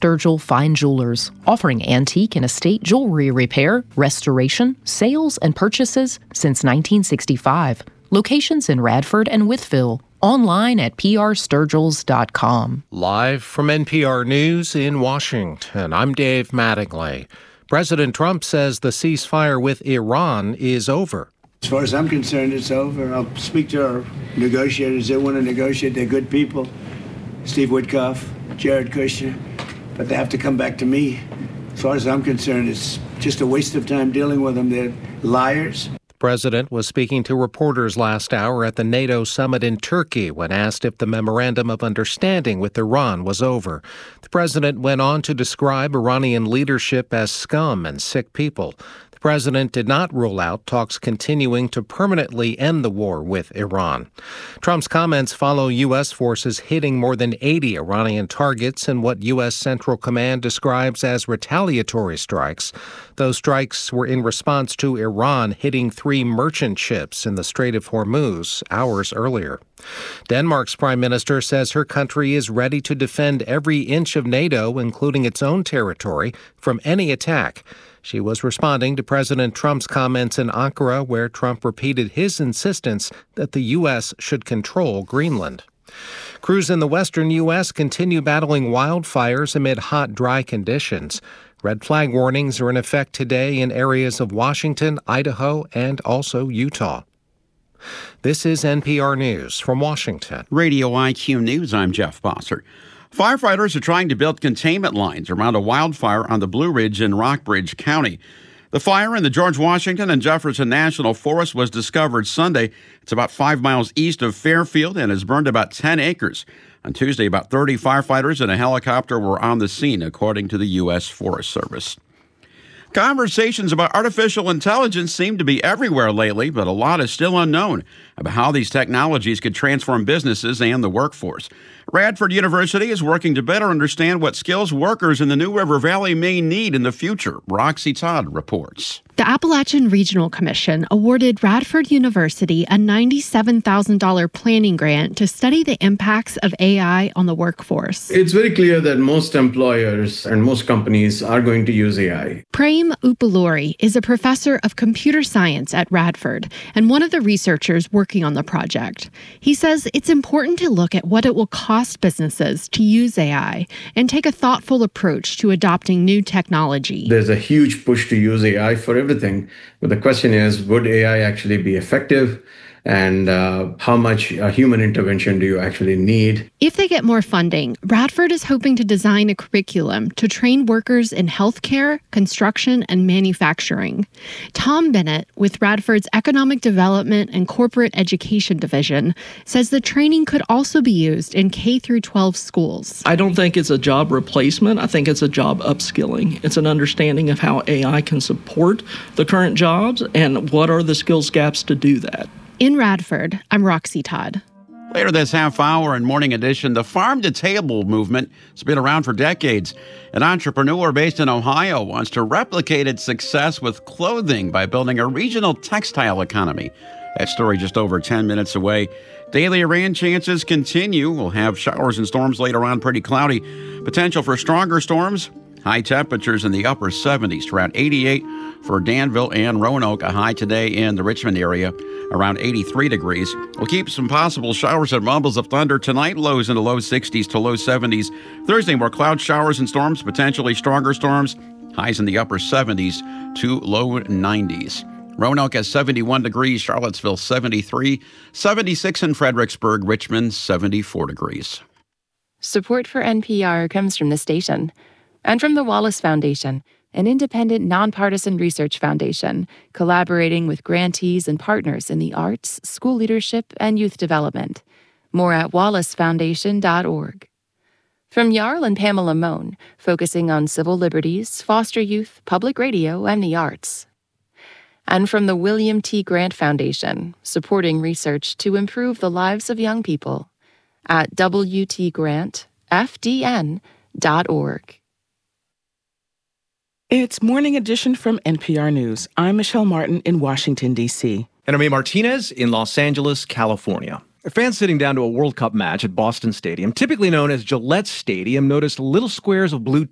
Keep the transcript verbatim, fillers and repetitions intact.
Sturgill Fine Jewelers, offering antique and estate jewelry repair, restoration, sales, and purchases since nineteen sixty-five. Locations in Radford and Wytheville. Online at p r sturgills dot com. Live from N P R News in Washington, I'm Dave Mattingly. President Trump says the ceasefire with Iran is over. As far as I'm concerned, it's over. I'll speak to our negotiators. They want to negotiate. They're good people. Steve Witkoff, Jared Kushner. But they have to come back to me. As far as I'm concerned, it's just a waste of time dealing with them. They're liars. The president was speaking to reporters last hour at the NATO summit in Turkey when asked if the memorandum of understanding with Iran was over. The president went on to describe Iranian leadership as scum and sick people. The president did not rule out talks continuing to permanently end the war with Iran. Trump's comments follow U S forces hitting more than eighty Iranian targets in what U S Central Command describes as retaliatory strikes. Those strikes were in response to Iran hitting three merchant ships in the Strait of Hormuz hours earlier. Denmark's prime minister says her country is ready to defend every inch of NATO, including its own territory, from any attack. She was responding to President Trump's comments in Ankara, where Trump repeated his insistence that the U S should control Greenland. Crews in the western U S continue battling wildfires amid hot, dry conditions. Red flag warnings are in effect today in areas of Washington, Idaho, and also Utah. This is N P R News from Washington. Radio I Q News, I'm Jeff Bossert. Firefighters are trying to build containment lines around a wildfire on the Blue Ridge in Rockbridge County. The fire in the George Washington and Jefferson National Forest was discovered Sunday. It's about five miles east of Fairfield and has burned about ten acres. On Tuesday, about thirty firefighters and a helicopter were on the scene, according to the U S Forest Service. Conversations about artificial intelligence seem to be everywhere lately, but a lot is still unknown about how these technologies could transform businesses and the workforce. Radford University is working to better understand what skills workers in the New River Valley may need in the future. Roxy Todd reports. The Appalachian Regional Commission awarded Radford University a ninety-seven thousand dollars planning grant to study the impacts of A I on the workforce. It's very clear that most employers and most companies are going to use A I. Prem Upaluri is a professor of computer science at Radford and one of the researchers working on the project. He says it's important to look at what it will cost businesses to use A I and take a thoughtful approach to adopting new technology. There's a huge push to use A I for everything, but the question is, would A I actually be effective? And uh, how much uh, human intervention do you actually need? If they get more funding, Radford is hoping to design a curriculum to train workers in healthcare, construction, and manufacturing. Tom Bennett, with Radford's Economic Development and Corporate Education Division, says the training could also be used in K through twelve schools. I don't think it's a job replacement. I think it's a job upskilling. It's an understanding of how A I can support the current jobs and what are the skills gaps to do that. In Radford, I'm Roxy Todd. Later this half hour in Morning Edition, the farm-to-table movement has been around for decades. An entrepreneur based in Ohio wants to replicate its success with clothing by building a regional textile economy. That story just over ten minutes away. Daily rain chances continue. We'll have showers and storms later on, pretty cloudy. Potential for stronger storms. High temperatures in the upper seventies to around eighty-eight for Danville and Roanoke. A high today in the Richmond area, around eighty-three degrees. We'll keep some possible showers and rumbles of thunder tonight. Lows in the low sixties to low seventies. Thursday, more cloud showers and storms, potentially stronger storms. Highs in the upper seventies to low nineties. Roanoke has seventy-one degrees, Charlottesville seventy-three, seventy-six in Fredericksburg, Richmond seventy-four degrees. Support for N P R comes from the station and from the Wallace Foundation, an independent, nonpartisan research foundation collaborating with grantees and partners in the arts, school leadership, and youth development. More at wallace foundation dot org. From Jarl and Pamela Mohn, focusing on civil liberties, foster youth, public radio, and the arts. And from the William T. Grant Foundation, supporting research to improve the lives of young people at w t grant f d n dot org. It's Morning Edition from N P R News. I'm Michelle Martin in Washington, D C And I'm A. Martinez in Los Angeles, California. Fans sitting down to a World Cup match at Boston Stadium, typically known as Gillette Stadium, noticed little squares of blue